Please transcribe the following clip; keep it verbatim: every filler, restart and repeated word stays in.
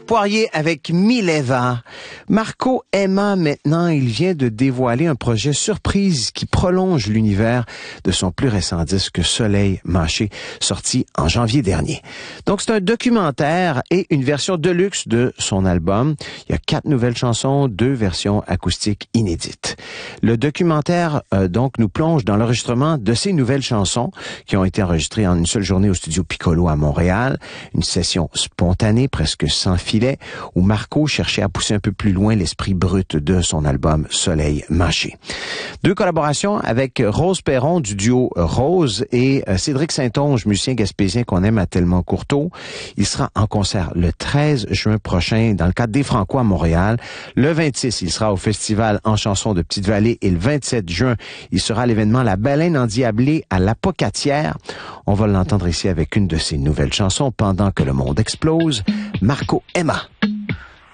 Poirier avec Mileva. Marco Emma, maintenant, il vient de dévoiler un projet surprise qui prolonge l'univers de son plus récent disque Soleil Mâché, sorti en janvier dernier. Donc, c'est un documentaire et une version deluxe de son album. Il y a quatre nouvelles chansons, deux versions acoustiques inédites. Le documentaire, euh, donc, nous plonge dans l'enregistrement de ces nouvelles chansons qui ont été enregistrées en une seule journée au studio Piccolo à Montréal. Une session spontanée, presque sans filet, où Marco cherchait à pousser un peu plus loin l'esprit brut de son album Soleil Mâché. Deux collaborations avec Rose Perron du duo Rose et Cédric Saint-Onge, musicien gaspésien qu'on aime à Tellement Courteau. Il sera en concert le treize juin prochain dans le cadre des Franco à Montréal. Le vingt-six, il sera au festival en chansons de Petite-Vallée et le vingt-sept juin, il sera à l'événement La Baleine endiablée à l'Apocatière. On va l'entendre ici avec une de ses nouvelles chansons, Pendant que le monde explose, Marco Emma.